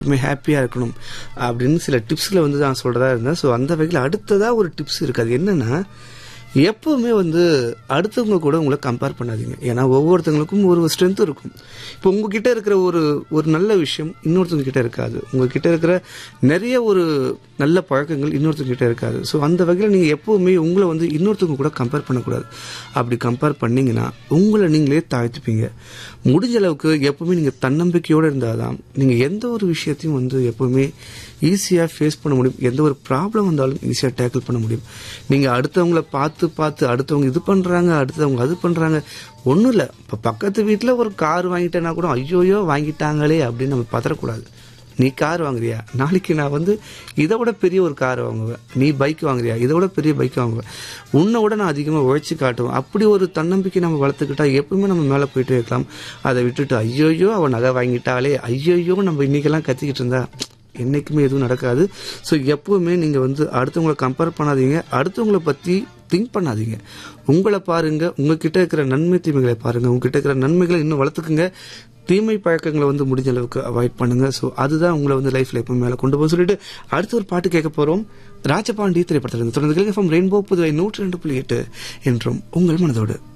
ஹாப்பியாக இருக்கணும் அப்படின்னு சில டிப்ஸில் வந்து நான் சொல்கிறதா இருந்தேன். ஸோ அந்த வகையில் அடுத்ததாக ஒரு டிப்ஸ் இருக்குது. அது என்னென்னா, எப்பவுமே வந்து அடுத்தவங்க கூட உங்களை கம்பேர் பண்ணாதீங்க. ஏன்னா ஒவ்வொருத்தவங்களுக்கும் ஒரு ஸ்ட்ரென்த் இருக்கும். இப்போ உங்ககிட்ட இருக்கிற ஒரு நல்ல விஷயம் இன்னொருத்தவங்க கிட்ட இருக்காது. உங்ககிட்ட இருக்கிற நிறைய ஒரு நல்ல பழக்கங்கள் இன்னொருத்தவங்க கிட்ட இருக்காது. ஸோ அந்த வகையில் நீங்கள் எப்பவுமே உங்களை வந்து இன்னொருத்தவங்க கூட கம்பேர் பண்ணக்கூடாது. அப்படி கம்பேர் பண்ணிங்கன்னா உங்களை நீங்களே தாழ்த்துப்பீங்க. முடிஞ்ச அளவுக்கு எப்பவுமே நீங்கள் தன்னம்பிக்கையோடு இருந்தால் தான் நீங்கள் எந்த ஒரு விஷயத்தையும் வந்து எப்பவுமே ஈஸியாக ஃபேஸ் பண்ண முடியும். எந்த ஒரு ப்ராப்ளம் வந்தாலும் ஈஸியாக டேக்கிள் பண்ண முடியும். நீங்கள் அடுத்தவங்கள பார்த்து அடுத்தவங்க இது பண்ணுறாங்க, அடுத்தவங்க அது பண்ணுறாங்க, ஒன்றும் இல்லை. இப்போ பக்கத்து வீட்டில் ஒரு கார் வாங்கிட்டேன்னா கூட ஐயோயோ வாங்கிட்டாங்களே அப்படின்னு நம்ம பதறக்கூடாது. நீ கார் வாங்குறியா, நாளைக்கு நான் வந்து இதை விட பெரிய ஒரு கார் வாங்குவேன். நீ பைக் வாங்குறியா, இதை விட பெரிய பைக் வாங்குவேன். உன்னை விட நான் அதிகமாக உழைச்சி காட்டுவேன். அப்படி ஒரு தன்னம்பிக்கை நம்ம வளர்த்துக்கிட்டா எப்பவுமே நம்ம மேலே போயிட்டே இருக்கலாம். அதை விட்டுட்டு ஐயோயோ அவன் நகை வாங்கிட்டாலே, ஐயோயோ நம்ம இன்னைக்கெல்லாம் கத்திக்கிட்டு இருந்தா என்னைக்குமே எதுவும் நடக்காது. ஸோ எப்பவுமே நீங்கள் வந்து அடுத்தவங்களை கம்பேர் பண்ணாதீங்க. அடுத்தவங்களை பற்றி திங்க் பண்ணாதீங்க. உங்களை பாருங்க, உங்ககிட்ட இருக்கிற நன்மை தீமைகளை பாருங்க. உங்ககிட்ட இருக்கிற நன்மைகளை இன்னும் வளர்த்துக்குங்க. தீமை பழக்கங்களை வந்து முடிஞ்ச அளவுக்கு அவாய்ட் பண்ணுங்க. ஸோ அதுதான் உங்களை வந்து லைஃப்ல எப்பவும் மேலே கொண்டு போக சொல்லிட்டு அடுத்த ஒரு பாட்டு கேட்க போறோம். ராஜபாண்டி திரைப்படத்திலிருந்து தொடர்ந்து ரெயின்போ புதுவை 102.8 என்றும் உங்கள் மனதோடு.